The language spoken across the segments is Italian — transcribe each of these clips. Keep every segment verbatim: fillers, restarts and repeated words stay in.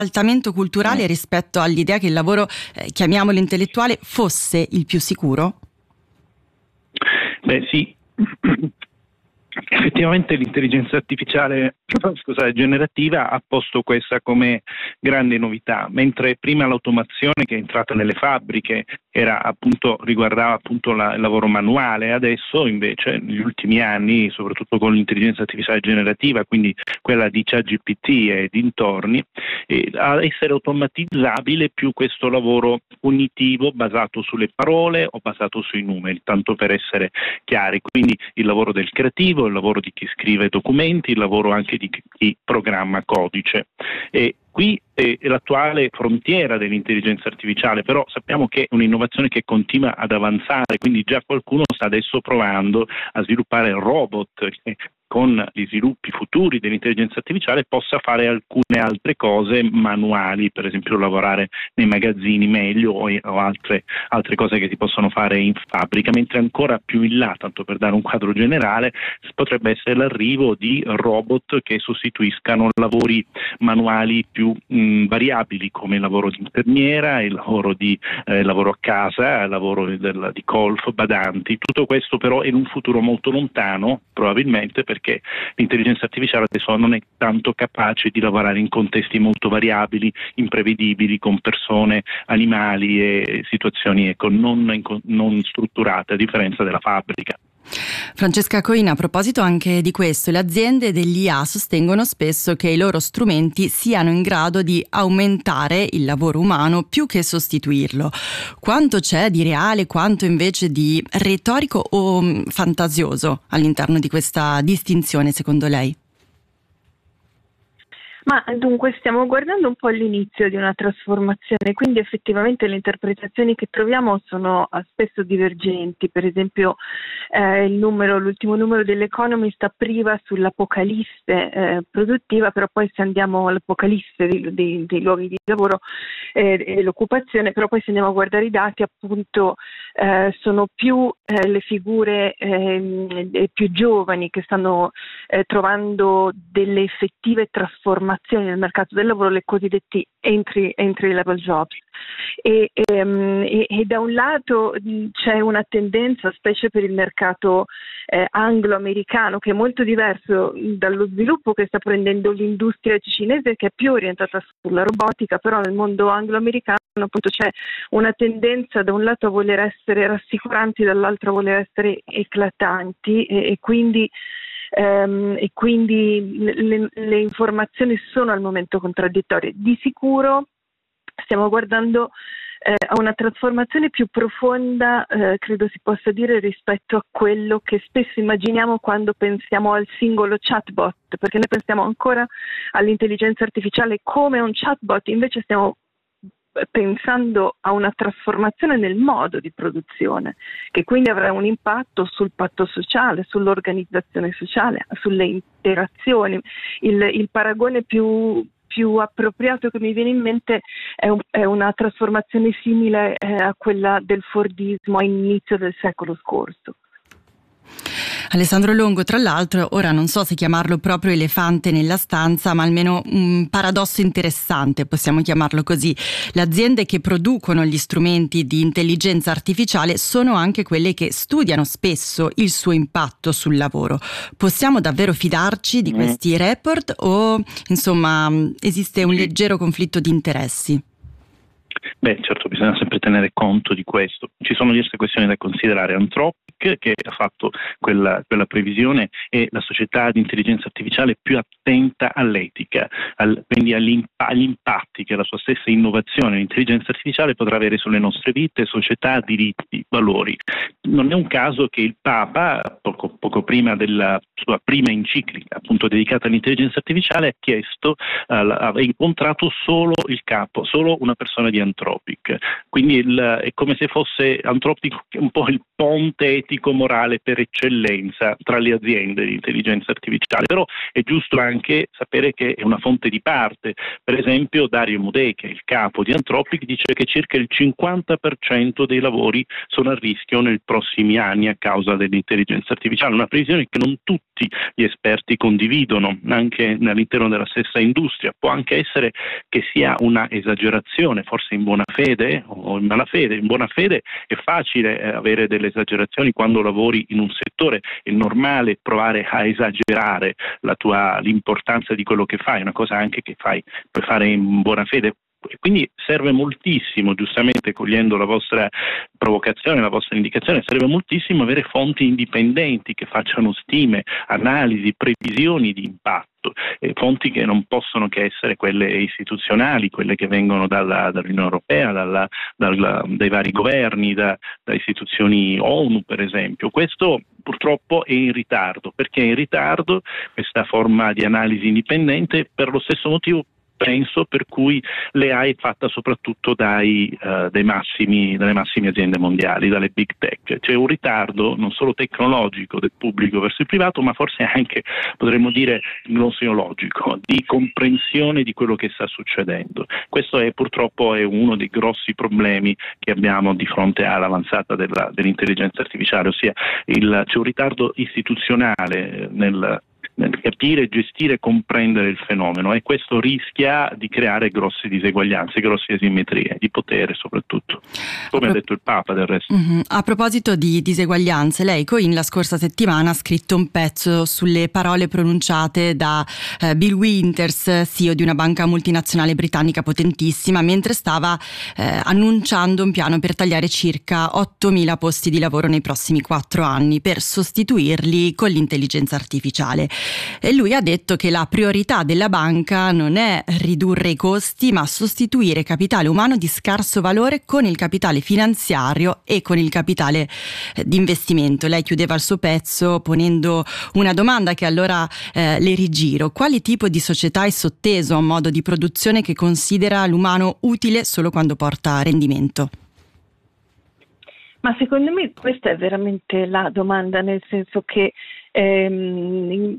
ribaltamento culturale rispetto all'idea che il lavoro, eh, chiamiamolo intellettuale, fosse il più sicuro? Beh sì, effettivamente l'intelligenza artificiale scusate, generativa ha posto questa come grande novità, mentre prima l'automazione che è entrata nelle fabbriche era appunto riguardava appunto la, il lavoro manuale, adesso invece negli ultimi anni, soprattutto con l'intelligenza artificiale generativa, quindi quella di ChatGPT e dintorni, eh, a essere automatizzabile più questo lavoro cognitivo basato sulle parole o basato sui numeri, tanto per essere chiari, quindi il lavoro del creativo, il lavoro di chi scrive documenti, il lavoro anche di chi programma codice. E qui è l'attuale frontiera dell'intelligenza artificiale, però sappiamo che è un'innovazione che continua ad avanzare, quindi già qualcuno sta adesso provando a sviluppare robot che con gli sviluppi futuri dell'intelligenza artificiale possa fare alcune altre cose manuali, per esempio lavorare nei magazzini meglio o, o altre, altre cose che si possono fare in fabbrica, mentre ancora più in là, tanto per dare un quadro generale, potrebbe essere l'arrivo di robot che sostituiscano lavori manuali più mh, variabili come il lavoro di infermiera, il lavoro di eh, lavoro a casa, il lavoro del, di golf, badanti. Tutto questo però è in un futuro molto lontano, probabilmente, perché perché l'intelligenza artificiale adesso non è tanto capace di lavorare in contesti molto variabili, imprevedibili, con persone, animali e situazioni ecco, non, non strutturate, a differenza della fabbrica. Francesca Coina, a proposito anche di questo, le aziende dell'I A sostengono spesso che i loro strumenti siano in grado di aumentare il lavoro umano più che sostituirlo. Quanto c'è di reale, quanto invece di retorico o fantasioso all'interno di questa distinzione, secondo lei? Ma dunque stiamo guardando un po' l'inizio di una trasformazione, quindi effettivamente le interpretazioni che troviamo sono spesso divergenti. Per esempio eh, il numero, l'ultimo numero dell'Economist apriva sull'apocalisse eh, produttiva, però poi se andiamo all'apocalisse dei, dei, dei luoghi di lavoro eh, e l'occupazione, però poi se andiamo a guardare i dati appunto eh, sono più eh, le figure eh, più giovani che stanno eh, trovando delle effettive trasformazioni nel mercato del lavoro, le cosiddetti entry, entry level jobs. E, ehm, e, e da un lato c'è una tendenza, specie per il mercato eh, anglo-americano, che è molto diverso dallo sviluppo che sta prendendo l'industria cinese, che è più orientata sulla robotica, però nel mondo anglo-americano appunto c'è una tendenza da un lato a voler essere rassicuranti, dall'altro a voler essere eclatanti e, e quindi Um, e quindi le, le informazioni sono al momento contraddittorie. Di sicuro stiamo guardando eh, a una trasformazione più profonda, eh, credo si possa dire, rispetto a quello che spesso immaginiamo quando pensiamo al singolo chatbot, perché noi pensiamo ancora all'intelligenza artificiale come un chatbot, invece stiamo pensando a una trasformazione nel modo di produzione, che quindi avrà un impatto sul patto sociale, sull'organizzazione sociale, sulle interazioni. Il, il paragone più, più appropriato che mi viene in mente è, un, è una trasformazione simile eh, a quella del Fordismo all'inizio del secolo scorso. Alessandro Longo, tra l'altro, ora non so se chiamarlo proprio elefante nella stanza, ma almeno un paradosso interessante, possiamo chiamarlo così. Le aziende che producono gli strumenti di intelligenza artificiale sono anche quelle che studiano spesso il suo impatto sul lavoro. Possiamo davvero fidarci di questi report o, insomma, esiste un leggero conflitto di interessi? Beh, certo, bisogna sempre tenere conto di questo. Ci sono diverse questioni da considerare. Anthropic, che ha fatto quella, quella previsione, è la società di intelligenza artificiale più attenta all'etica, al, quindi agli, agli impatti che la sua stessa innovazione, l'intelligenza artificiale, potrà avere sulle nostre vite, società, diritti, valori. Non è un caso che il Papa, poco, poco prima della sua prima enciclica, appunto dedicata all'intelligenza artificiale, ha chiesto, uh, ha incontrato solo il capo, solo una persona di Anthropic. Quindi il, è come se fosse Anthropic un po' il ponte etico-morale per eccellenza tra le aziende di intelligenza artificiale, però è giusto anche sapere che è una fonte di parte. Per esempio Dario Amodei, che è il capo di Anthropic, dice che circa il cinquanta per cento dei lavori sono a rischio nei prossimi anni a causa dell'intelligenza artificiale, una previsione che non tutti tutti gli esperti condividono, anche all'interno della stessa industria. Può anche essere che sia una esagerazione, forse in buona fede o in malafede. In buona fede è facile eh, avere delle esagerazioni quando lavori in un settore, è normale provare a esagerare la tua, l'importanza di quello che fai, è una cosa anche che fai, puoi fare in buona fede. Quindi serve moltissimo, giustamente cogliendo la vostra provocazione, la vostra indicazione, serve moltissimo avere fonti indipendenti che facciano stime, analisi, previsioni di impatto, eh, fonti che non possono che essere quelle istituzionali, quelle che vengono dalla, dall'Unione Europea, dalla, dalla, dai vari governi, da, da istituzioni ONU per esempio. Questo purtroppo è in ritardo. Perché è in ritardo questa forma di analisi indipendente? Per lo stesso motivo, penso, per cui l'A I è fatta soprattutto dai, uh, dai massimi, dalle massime aziende mondiali, dalle big tech. C'è un ritardo non solo tecnologico del pubblico verso il privato, ma forse anche, potremmo dire, gnoseologico, di comprensione di quello che sta succedendo. Questo è purtroppo è uno dei grossi problemi che abbiamo di fronte all'avanzata della, dell'intelligenza artificiale, ossia il, c'è un ritardo istituzionale nel nel capire, gestire e comprendere il fenomeno, e questo rischia di creare grosse diseguaglianze, grosse asimmetrie di potere soprattutto, come pro- ha detto il Papa del resto. Uh-huh. A proposito di diseguaglianze, lei Coin la scorsa settimana ha scritto un pezzo sulle parole pronunciate da eh, Bill Winters, C E O di una banca multinazionale britannica potentissima, mentre stava eh, annunciando un piano per tagliare circa ottomila posti di lavoro nei prossimi quattro anni per sostituirli con l'intelligenza artificiale. E lui ha detto che la priorità della banca non è ridurre i costi, ma sostituire capitale umano di scarso valore con il capitale finanziario e con il capitale di investimento. Lei chiudeva il suo pezzo ponendo una domanda che allora eh, le rigiro: quale tipo di società è sotteso a un modo di produzione che considera l'umano utile solo quando porta rendimento? Ma secondo me questa è veramente la domanda, nel senso che ehm,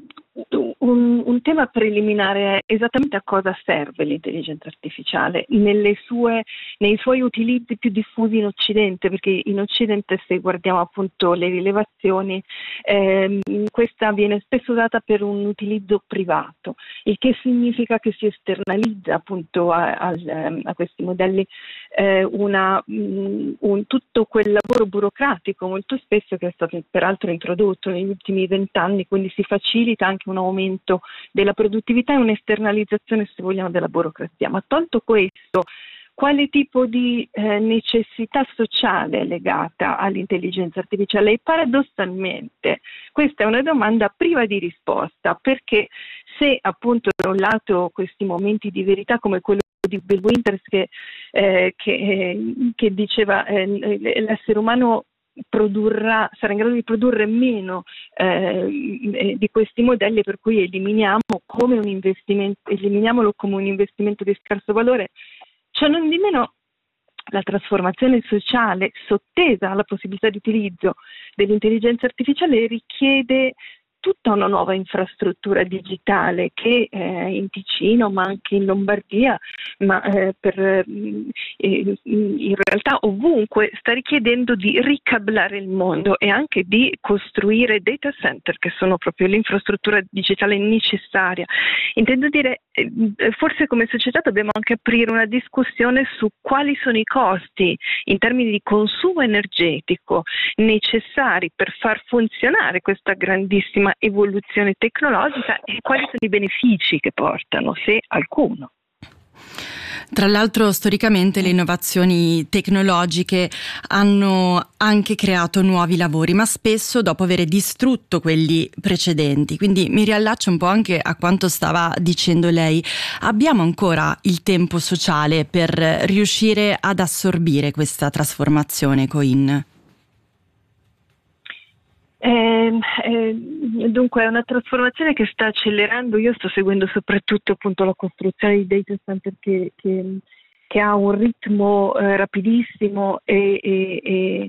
un, un tema preliminare è esattamente a cosa serve l'intelligenza artificiale nelle sue, nei suoi utilizzi più diffusi in Occidente, perché in Occidente, se guardiamo appunto le rilevazioni, ehm, questa viene spesso usata per un utilizzo privato, il che significa che si esternalizza appunto a, a, a questi modelli eh, una, un, tutto quel lavoro burocratico molto spesso che è stato peraltro introdotto negli ultimi vent'anni, quindi si facilita anche un aumento della produttività e un'esternalizzazione, se vogliamo, della burocrazia. Ma tolto questo, quale tipo di eh, necessità sociale è legata all'intelligenza artificiale? E paradossalmente questa è una domanda priva di risposta, perché se appunto da un lato questi momenti di verità come quello di Bill Winters che, eh, che, eh, che diceva eh, l'essere umano produrrà, sarà in grado di produrre meno eh, di questi modelli, per cui eliminiamo come un investimento, eliminiamolo come un investimento di scarso valore. Ciò non di meno, la trasformazione sociale sottesa alla possibilità di utilizzo dell'intelligenza artificiale richiede tutta una nuova infrastruttura digitale che eh, in Ticino, ma anche in Lombardia, ma eh, per, eh, in realtà ovunque, sta richiedendo di ricablare il mondo e anche di costruire data center, che sono proprio l'infrastruttura digitale necessaria. Intendo dire, eh, forse come società dobbiamo anche aprire una discussione su quali sono i costi in termini di consumo energetico necessari per far funzionare questa grandissima evoluzione tecnologica e quali sono i benefici che portano, se alcuno. Tra l'altro, storicamente le innovazioni tecnologiche hanno anche creato nuovi lavori, ma spesso dopo aver distrutto quelli precedenti. Quindi mi riallaccio un po' anche a quanto stava dicendo lei. Abbiamo ancora il tempo sociale per riuscire ad assorbire questa trasformazione, Coin? Eh, eh, dunque è una trasformazione che sta accelerando. Io sto seguendo soprattutto appunto la costruzione di data center che, che, che ha un ritmo eh, rapidissimo e, e, e,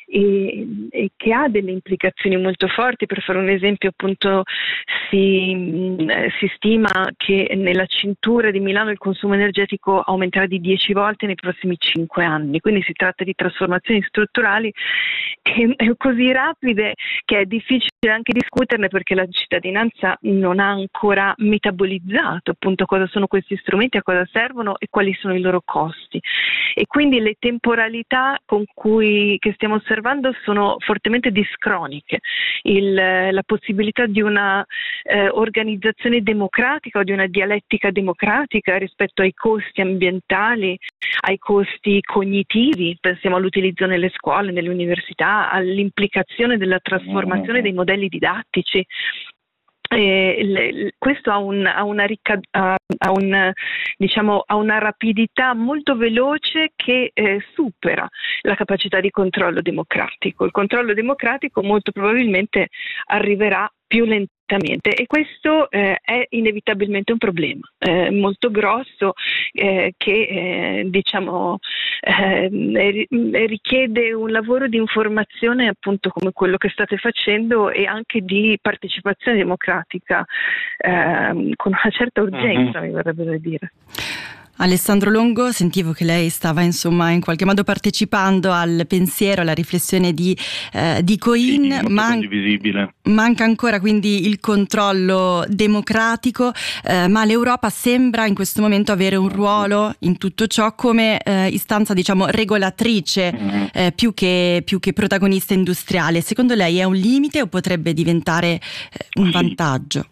e, e che ha delle implicazioni molto forti. Per fare un esempio, appunto, si, si stima che nella cintura di Milano il consumo energetico aumenterà di dieci volte nei prossimi cinque anni, quindi si tratta di trasformazioni strutturali che è così rapide che è difficile anche discuterne, perché la cittadinanza non ha ancora metabolizzato appunto cosa sono questi strumenti, a cosa servono e quali sono i loro costi, e quindi le temporalità con cui che stiamo osservando sono fortemente discroniche. Il, la possibilità di una eh, organizzazione democratica o di una dialettica democratica rispetto ai costi ambientali, ai costi cognitivi, pensiamo all'utilizzo nelle scuole, nelle università, all'implicazione della trasformazione dei modelli didattici. Eh, le, questo ha, un, ha, una ricca, ha, ha, un, diciamo, ha una rapidità molto veloce che eh, supera la capacità di controllo democratico. Il controllo democratico molto probabilmente arriverà più lentamente, e questo eh, è inevitabilmente un problema eh, molto grosso eh, che eh, diciamo eh, richiede un lavoro di informazione appunto come quello che state facendo, e anche di partecipazione democratica eh, con una certa urgenza, uh-huh. mi verrebbe da dire. Alessandro Longo, sentivo che lei stava insomma in qualche modo partecipando al pensiero, alla riflessione di, eh, di Coin. Sì, Man- condivisibile. Manca ancora quindi il controllo democratico, eh, ma l'Europa sembra in questo momento avere un ruolo in tutto ciò come eh, istanza, diciamo, regolatrice mm-hmm. eh, più che, più che protagonista industriale. Secondo lei è un limite o potrebbe diventare eh, un sì. vantaggio?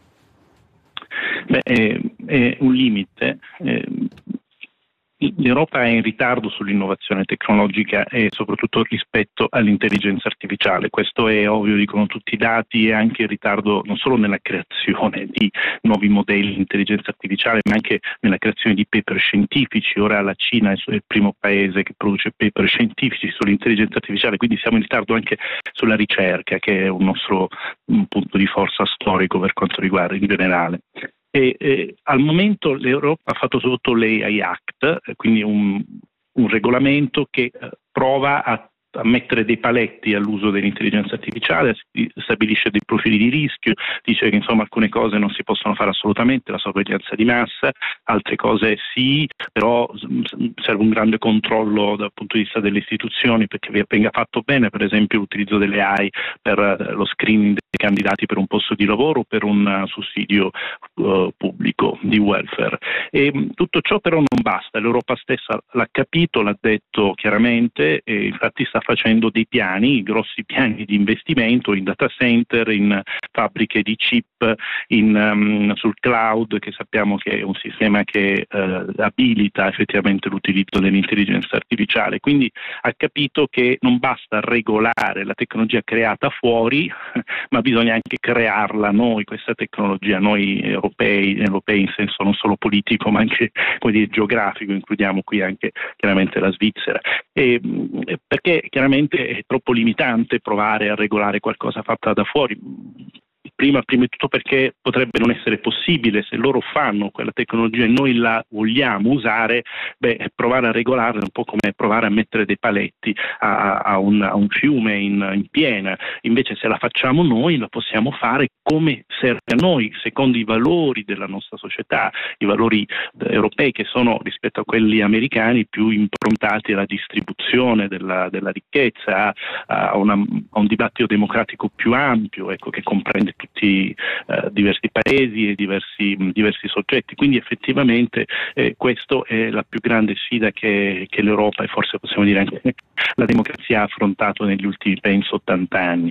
Beh, è, è un limite. Eh, L'Europa è in ritardo sull'innovazione tecnologica e soprattutto rispetto all'intelligenza artificiale. Questo è ovvio, dicono tutti i dati, e anche in ritardo non solo nella creazione di nuovi modelli di intelligenza artificiale, ma anche nella creazione di paper scientifici. Ora la Cina è il primo paese che produce paper scientifici sull'intelligenza artificiale, quindi siamo in ritardo anche sulla ricerca, che è un nostro un punto di forza storico per quanto riguarda in generale. E, eh, al momento l'Europa ha fatto sotto l'A I Act, quindi un, un regolamento che eh, prova a, a mettere dei paletti all'uso dell'intelligenza artificiale, stabilisce dei profili di rischio, dice che insomma alcune cose non si possono fare assolutamente, la sorveglianza di massa, altre cose sì, però serve un grande controllo dal punto di vista delle istituzioni perché venga fatto bene, per esempio l'utilizzo delle A I per lo screening dei candidati per un posto di lavoro o per un sussidio uh, pubblico di welfare. E tutto ciò però non basta, l'Europa stessa l'ha capito, l'ha detto chiaramente, e infatti sta facendo dei piani, grossi piani di investimento in data center, in fabbriche di chip, in, um, sul cloud, che sappiamo che è un sistema che uh, abilita effettivamente l'utilizzo dell'intelligenza artificiale. Quindi ha capito che non basta regolare la tecnologia creata fuori, ma bisogna anche crearla noi, questa tecnologia, noi europei, europei in senso non solo politico ma anche come dire, geografico, includiamo qui anche chiaramente la Svizzera. E, perché chiaramente è troppo limitante provare a regolare qualcosa fatta da fuori. Prima, prima di tutto perché potrebbe non essere possibile, se loro fanno quella tecnologia e noi la vogliamo usare, beh, provare a regolarla è un po' come provare a mettere dei paletti a, a, un, a un fiume in, in piena. Invece se la facciamo noi la possiamo fare come serve a noi, secondo i valori della nostra società, i valori europei che sono rispetto a quelli americani più improntati alla distribuzione della, della ricchezza, a, a, una, a un dibattito democratico più ampio, ecco, che comprende tutti i eh, diversi paesi e diversi, diversi soggetti. Quindi effettivamente eh, questa è la più grande sfida che, che l'Europa e forse possiamo dire anche la democrazia ha affrontato negli ultimi, penso, ottanta anni.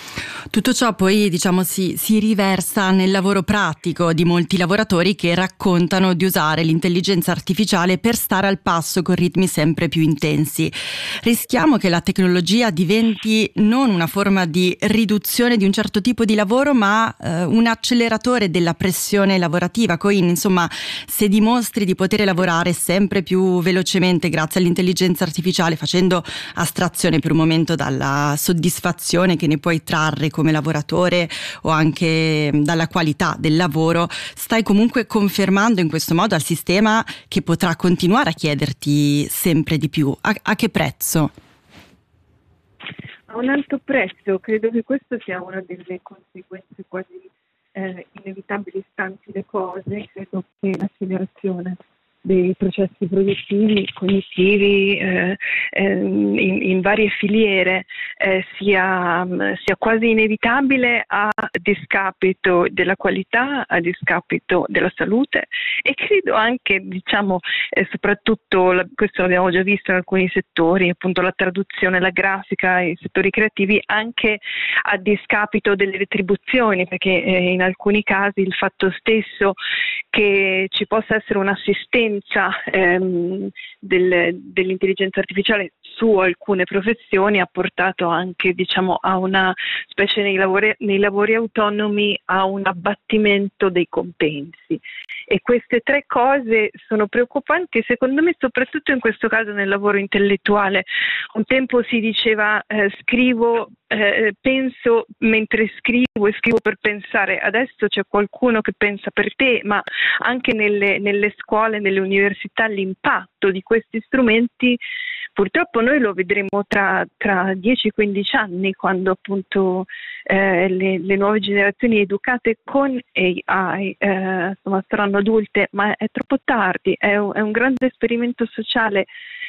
Tutto ciò poi diciamo si, si riversa nel lavoro pratico di molti lavoratori che raccontano di usare l'intelligenza artificiale per stare al passo con ritmi sempre più intensi. Rischiamo che la tecnologia diventi non una forma di riduzione di un certo tipo di lavoro, ma eh, un acceleratore della pressione lavorativa. Coin, insomma, se dimostri di poter lavorare sempre più velocemente grazie all'intelligenza artificiale, facendo astrazione per un momento dalla soddisfazione che ne puoi trarre come lavoratore o anche dalla qualità del lavoro, stai comunque confermando in questo modo al sistema che potrà continuare a chiederti sempre di più. A, a che prezzo? un alto prezzo. Credo che questo sia una delle conseguenze quasi eh, inevitabili, stanti le cose. Credo che l'accelerazione dei processi produttivi, cognitivi eh, eh, in, in varie filiere eh, sia, sia quasi inevitabile a discapito della qualità, a discapito della salute, e credo anche, diciamo, eh, soprattutto la, questo l'abbiamo già visto in alcuni settori, appunto la traduzione, la grafica, i settori creativi, anche a discapito delle retribuzioni, perché eh, in alcuni casi il fatto stesso che ci possa essere un'assistenza ehm, del, dell'intelligenza artificiale su alcune professioni ha portato anche, diciamo, a una, specie nei lavori, nei lavori autonomi, a un abbattimento dei compensi. E queste tre cose sono preoccupanti, secondo me, soprattutto in questo caso nel lavoro intellettuale. Un tempo si diceva eh, scrivo, eh, penso mentre scrivo e scrivo per pensare. Adesso c'è qualcuno che pensa per te, ma anche nelle, nelle scuole, nelle università, l'impatto di questi strumenti purtroppo noi lo vedremo tra, tra dieci quindici anni, quando appunto eh, le, le nuove generazioni educate con A I eh, insomma, saranno adulte, ma è troppo tardi, è un, è un grande esperimento sociale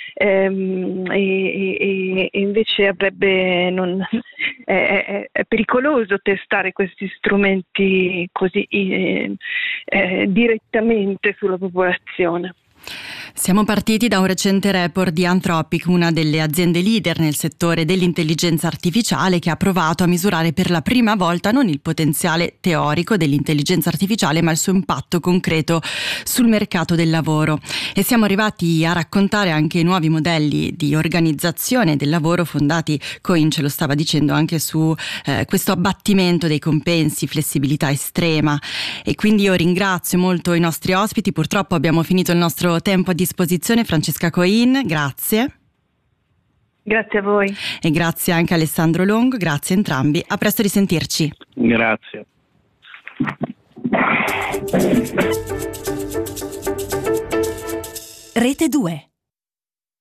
ehm, e, e, e invece avrebbe non, è, è, è pericoloso testare questi strumenti così eh, eh, direttamente sulla popolazione. Siamo partiti da un recente report di Anthropic, una delle aziende leader nel settore dell'intelligenza artificiale, che ha provato a misurare per la prima volta non il potenziale teorico dell'intelligenza artificiale, ma il suo impatto concreto sul mercato del lavoro. E siamo arrivati a raccontare anche i nuovi modelli di organizzazione del lavoro fondati, Coin ce lo stava dicendo, anche su eh, questo abbattimento dei compensi, flessibilità estrema. E quindi io ringrazio molto i nostri ospiti. Purtroppo abbiamo finito il nostro tempo a disposizione. Francesca Coin, grazie. Grazie a voi. E grazie anche a Alessandro Longo, grazie a entrambi. A presto, risentirci. Grazie. Rete due.